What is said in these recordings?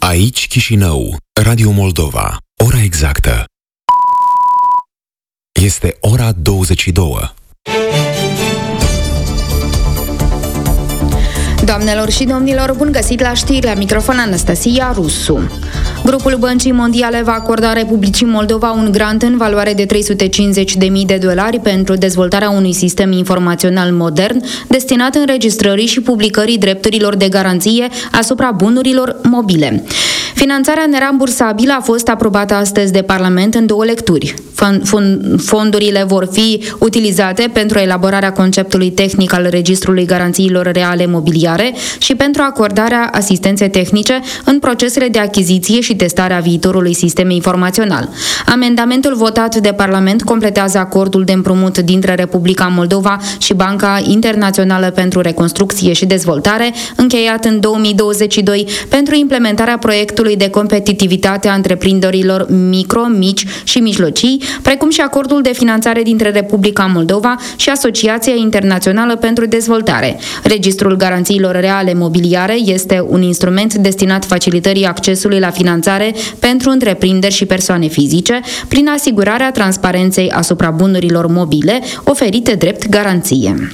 Aici Chișinău, Radio Moldova. Ora exactă este ora 22. Doamnelor și domnilor, bun găsit la știri, la microfon Anastasia Rusu. Grupul Băncii Mondiale va acorda Republicii Moldova un grant în valoare de $350.000 pentru dezvoltarea unui sistem informațional modern destinat înregistrării și publicării drepturilor de garanție asupra bunurilor mobile. Finanțarea nerambursabilă a fost aprobată astăzi de Parlament în 2 lecturi. Fondurile vor fi utilizate pentru elaborarea conceptului tehnic al Registrului Garanțiilor Reale Mobiliare și pentru acordarea asistenței tehnice în procesele de achiziție și testarea viitorului sistem informațional. Amendamentul votat de Parlament completează acordul de împrumut dintre Republica Moldova și Banca Internațională pentru Reconstrucție și Dezvoltare, încheiat în 2022 pentru implementarea proiectului de competitivitate a întreprinderilor micro, mici și mijlocii, precum și acordul de finanțare dintre Republica Moldova și Asociația Internațională pentru Dezvoltare. Registrul Garanțiilor Reale Mobiliare este un instrument destinat facilitării accesului la finanțare pentru întreprinderi și persoane fizice, prin asigurarea transparenței asupra bunurilor mobile oferite drept garanție.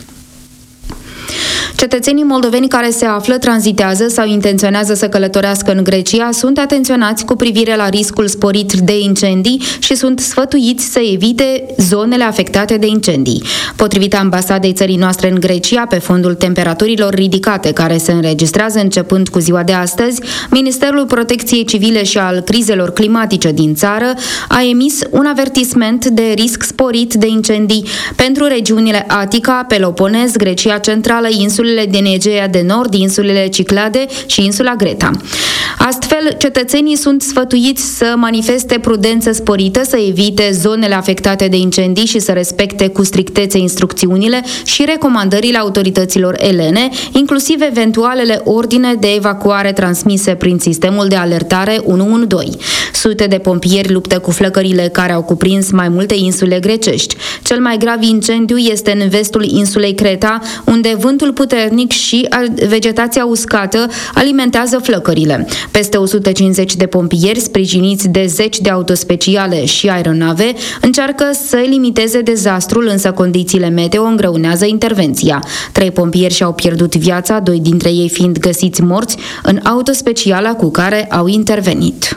Cetățenii moldoveni care se află, tranzitează sau intenționează să călătorească în Grecia sunt atenționați cu privire la riscul sporit de incendii și sunt sfătuiți să evite zonele afectate de incendii. Potrivit ambasadei țării noastre în Grecia, pe fondul temperaturilor ridicate care se înregistrează începând cu ziua de astăzi, Ministerul Protecției Civile și al Crizelor Climatice din țară a emis un avertisment de risc sporit de incendii pentru regiunile Atica, Peloponez, Grecia Centrală, insulele din Egea de Nord, insulele Ciclade și insula Greta. Astfel, cetățenii sunt sfătuiți să manifeste prudență sporită, să evite zonele afectate de incendii și să respecte cu strictețe instrucțiunile și recomandările autorităților elene, inclusiv eventualele ordine de evacuare transmise prin sistemul de alertare 112. Sute de pompieri luptă cu flăcările care au cuprins mai multe insule grecești. Cel mai grav incendiu este în vestul insulei Creta, unde vântul puternic și vegetația uscată alimentează flăcările. Peste 150 de pompieri, sprijiniți de 10 de autospeciale și aeronave, încearcă să limiteze dezastrul, însă condițiile meteo îngreunează intervenția. 3 pompieri și-au pierdut viața, 2 dintre ei fiind găsiți morți în autospeciala cu care au intervenit.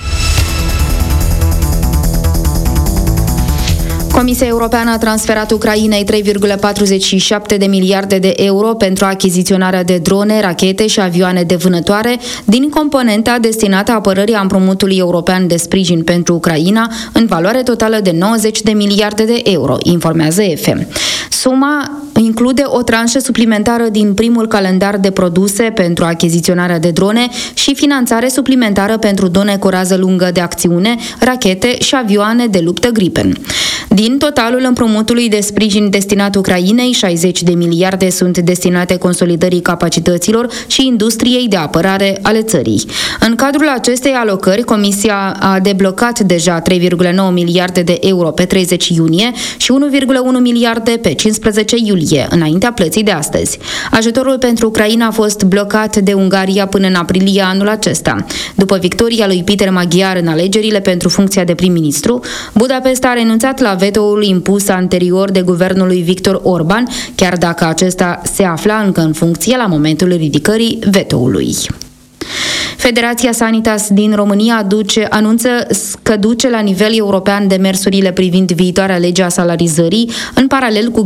Comisia Europeană a transferat Ucrainei 3,47 de miliarde de euro pentru achiziționarea de drone, rachete și avioane de vânătoare din componenta destinată apărării împrumutului european de sprijin pentru Ucraina, în valoare totală de 90 de miliarde de euro, informează EFE. Suma include o tranșă suplimentară din primul calendar de produse pentru achiziționarea de drone și finanțare suplimentară pentru drone cu rază lungă de acțiune, rachete și avioane de luptă Gripen. Din totalul împrumutului de sprijin destinat Ucrainei, 60 de miliarde sunt destinate consolidării capacităților și industriei de apărare ale țării. În cadrul acestei alocări, Comisia a deblocat deja 3,9 miliarde de euro pe 30 iunie și 1,1 miliarde pe 15 iulie, înaintea plății de astăzi. Ajutorul pentru Ucraina a fost blocat de Ungaria până în aprilie anul acesta. După victoria lui Peter Magyar în alegerile pentru funcția de prim-ministru, Budapesta a renunțat la vetoul impus anterior de guvernul lui Viktor Orban, chiar dacă acesta se afla încă în funcție la momentul ridicării vetoului. Federația Sanitas din România anunță că duce la nivel european demersurile privind viitoarea lege a salarizării, în paralel cu